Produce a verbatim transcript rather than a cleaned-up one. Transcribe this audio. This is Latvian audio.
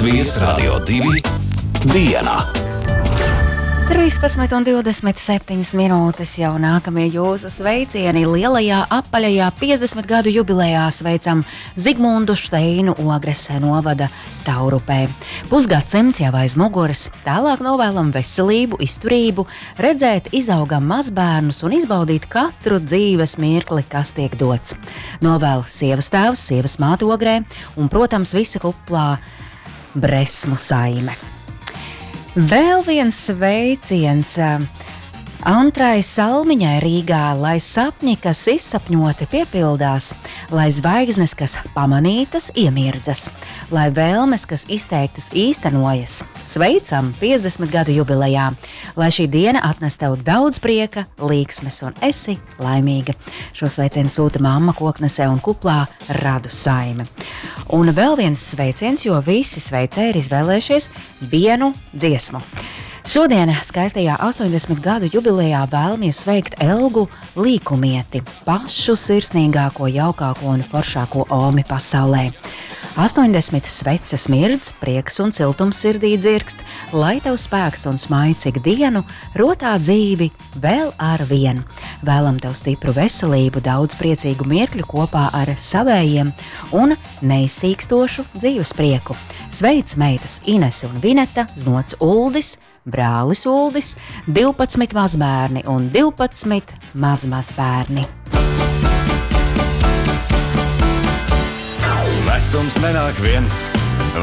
Latvijas Radio divi diena. trīspadsmit un divdesmit septiņas minūtes jau nākamie jūsu sveicieni lielajā apaļajā piecdesmit gadu jubilejā sveicam Zigmundu Šteinu Ogres novada Taurupē. Pusgadsimts jau aiz muguras, tālāk novēlam veselību, izturību, redzēt izaugam mazbērnus un izbaudīt katru dzīves mirkli, kas tiek dots. Novēl sievas tēvs, sievas māte Ogrē un, protams, visa kuplā Bresmu saime. Vēl viens sveiciens Antrai Salmiņai Rīgā, lai sapņi, kas izsapņoti, piepildās, lai zvaigznes, kas pamanītas, iemirdzas, lai vēlmes, kas izteiktas, īstenojas. Sveicam piecdesmit gadu jubilejā, lai šī diena atnes tev daudz prieka, līksmes un esi laimīga. Šo sveicienu sūta mamma Koknesē un kuplā Radu saime. Un vēl viens sveiciens, jo visi sveicēji ir izvēlējušies vienu dziesmu. Šodien skaistajā astoņdesmit gadu jubilejā vēlamies sveikt Elgu Līkumieti, pašu sirsnīgāko, jaukāko un foršāko omi pasaulē. astoņdesmit sveces mirdz, prieks un siltums sirdī dzirkst, lai tev spēks un smaids ikdienu, rotā dzīvi vēl ar vienu. Vēlam tev stipru veselību, daudz priecīgu mirkļu kopā ar savējiem un neizsīkstošu dzīves prieku. Sveic meitas Inese un Vineta, znots Uldis, brālis Uldis, divpadsmit mazbērni un divpadsmit mazmazbērni. Vecums nenāk viens,